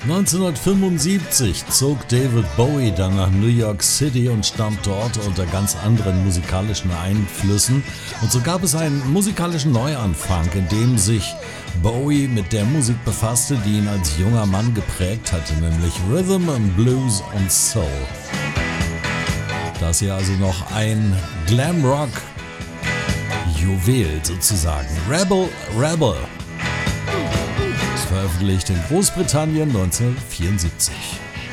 1975 zog David Bowie dann nach New York City und stand dort unter ganz anderen musikalischen Einflüssen. Und so gab es einen musikalischen Neuanfang, in dem sich Bowie mit der Musik befasste, die ihn als junger Mann geprägt hatte, nämlich Rhythm and Blues und Soul. Das hier also noch ein Glamrock-Juwel sozusagen. Rebel Rebel. Veröffentlicht in Großbritannien 1974.